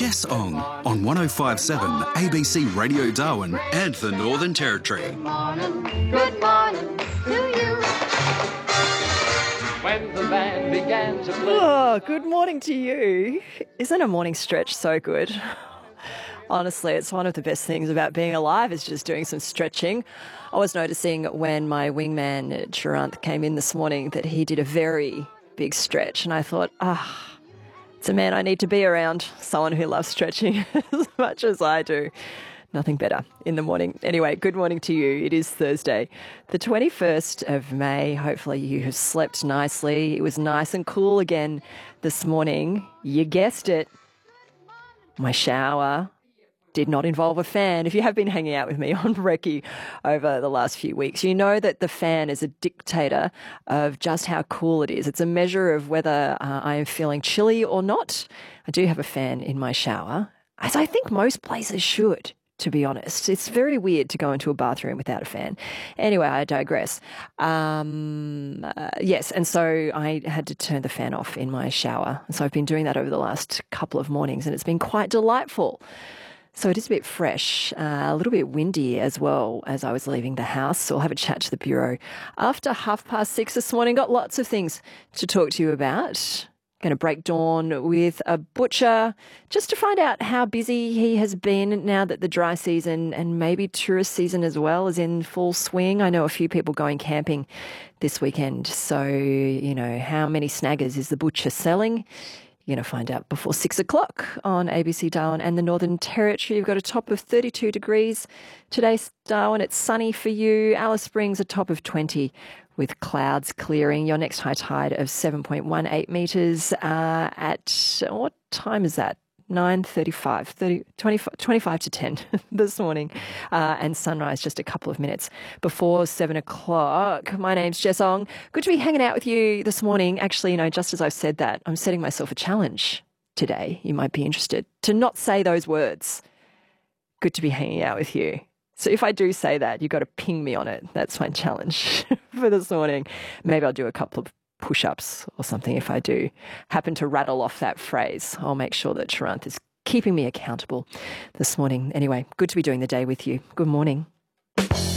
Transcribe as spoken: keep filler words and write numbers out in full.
Jess Ong on one oh five point seven A B C Radio Darwin and the Northern Territory. Good morning, good morning to you. When the band began to play. Oh, good morning to you. Isn't a morning stretch so good? Honestly, it's one of the best things about being alive is just doing some stretching. I was noticing when my wingman, Charant, came in this morning that he did a very big stretch, and I thought, ah, it's a man I need to be around, someone who loves stretching as much as I do. Nothing better in the morning. Anyway, good morning to you. It is Thursday, the twenty-first of May. Hopefully you have slept nicely. It was nice and cool again this morning. You guessed it. My shower did not involve a fan. If you have been hanging out with me on Recce over the last few weeks, you know that the fan is a dictator of just how cool it is. It's a measure of whether uh, I am feeling chilly or not. I do have a fan in my shower, as I think most places should, to be honest. It's very weird to go into a bathroom without a fan. Anyway, I digress. Um, uh, yes, and so I had to turn the fan off in my shower. So I've been doing that over the last couple of mornings, and it's been quite delightful. So it is a bit fresh, uh, a little bit windy as well as I was leaving the house. So I'll have a chat to the Bureau after half past six this morning. Got lots of things to talk to you about. Going to break dawn with a butcher just to find out how busy he has been now that the dry season and maybe tourist season as well is in full swing. I know a few people going camping this weekend. So, you know, how many snaggers is the butcher selling? You're going to find out before six o'clock on A B C Darwin and the Northern Territory. You've got a top of thirty-two degrees. Today's Darwin, it's sunny for you. Alice Springs, a top of twenty with clouds clearing. Your next high tide of seven point one eight metres uh, at, what time is that? nine thirty-five, thirty, twenty-five, twenty-five to ten this morning. Uh, and sunrise just a couple of minutes before seven o'clock. My name's Jess Ong. Good to be hanging out with you this morning. Actually, you know, just as I've said that, I'm setting myself a challenge today. You might be interested to not say those words. Good to be hanging out with you. So if I do say that, you've got to ping me on it. That's my challenge for this morning. Maybe I'll do a couple of push-ups or something if I do happen to rattle off that phrase. I'll make sure that Charant is keeping me accountable this morning. Anyway, good to be doing the day with you. Good morning.